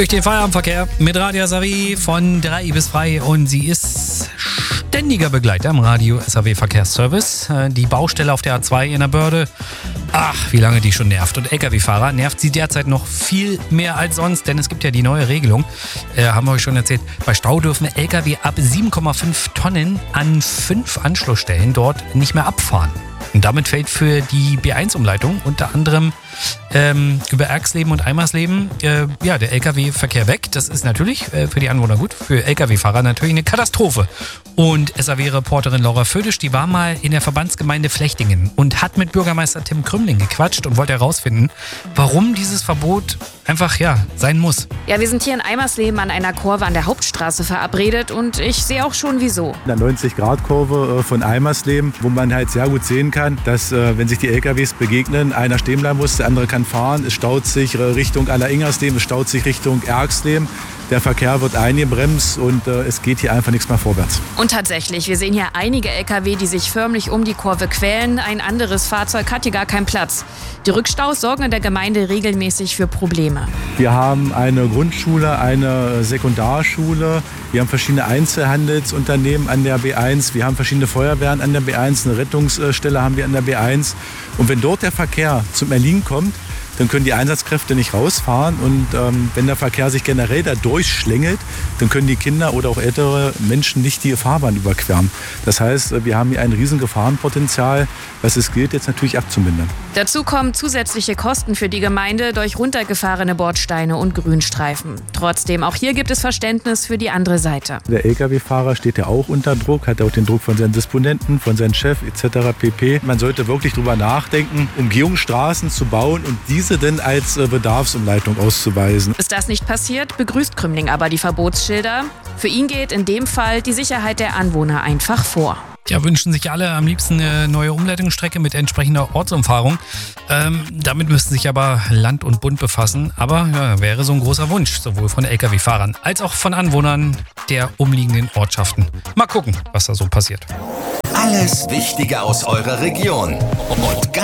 Durch den Feierabendverkehr mit Radio SAW von 3 bis frei und sie ist ständiger Begleiter im Radio SAW Verkehrsservice. Die Baustelle auf der A2 in der Börde, ach, wie lange die schon nervt. Und Lkw-Fahrer nervt sie derzeit noch viel mehr als sonst, denn es gibt ja die neue Regelung, haben wir euch schon erzählt, bei Stau dürfen Lkw ab 7,5 Tonnen an 5 Anschlussstellen dort nicht mehr abfahren. Und damit fällt für die B1-Umleitung unter anderem über Erxleben und Eimersleben der Lkw-Verkehr weg. Das ist natürlich für die Anwohner gut, für Lkw-Fahrer natürlich eine Katastrophe. Und SAW-Reporterin Laura Födisch, die war mal in der Verbandsgemeinde Flechtingen und hat mit Bürgermeister Tim Krümling gequatscht und wollte herausfinden, warum dieses Verbot einfach sein muss. Ja, wir sind hier in Eimersleben an einer Kurve an der Hauptstraße verabredet und ich sehe auch schon wieso. In der 90-Grad-Kurve von Eimersleben, wo man halt sehr gut sehen kann, dass wenn sich die LKWs begegnen, einer stehen bleiben muss, der andere kann fahren. Es staut sich Richtung Aller-Ingersleben, es staut sich Richtung Erxleben. Der Verkehr wird eingebremst und es geht hier einfach nichts mehr vorwärts. Und tatsächlich, wir sehen hier einige Lkw, die sich förmlich um die Kurve quälen. Ein anderes Fahrzeug hat hier gar keinen Platz. Die Rückstaus sorgen in der Gemeinde regelmäßig für Probleme. Wir haben eine Grundschule, eine Sekundarschule, wir haben verschiedene Einzelhandelsunternehmen an der B1, wir haben verschiedene Feuerwehren an der B1, eine Rettungsstelle haben wir an der B1. Und wenn dort der Verkehr zum Erliegen kommt, dann können die Einsatzkräfte nicht rausfahren und wenn der Verkehr sich generell da durchschlängelt, dann können die Kinder oder auch ältere Menschen nicht die Fahrbahn überqueren. Das heißt, wir haben hier ein riesen Gefahrenpotenzial, was es gilt jetzt natürlich abzumindern. Dazu kommen zusätzliche Kosten für die Gemeinde durch runtergefahrene Bordsteine und Grünstreifen. Trotzdem, auch hier gibt es Verständnis für die andere Seite. Der Lkw-Fahrer steht ja auch unter Druck, hat auch den Druck von seinen Disponenten, von seinem Chef etc. pp. Man sollte wirklich drüber nachdenken, Umgehungsstraßen zu bauen und diese denn als Bedarfsumleitung auszuweisen. Ist das nicht passiert, begrüßt Krümling aber die Verbotsschilder. Für ihn geht in dem Fall die Sicherheit der Anwohner einfach vor. Ja, wünschen sich alle am liebsten eine neue Umleitungsstrecke mit entsprechender Ortsumfahrung. Damit müssten sich aber Land und Bund befassen. Aber wäre so ein großer Wunsch, sowohl von Lkw-Fahrern als auch von Anwohnern der umliegenden Ortschaften. Mal gucken, was da so passiert. Alles Wichtige aus eurer Region. Und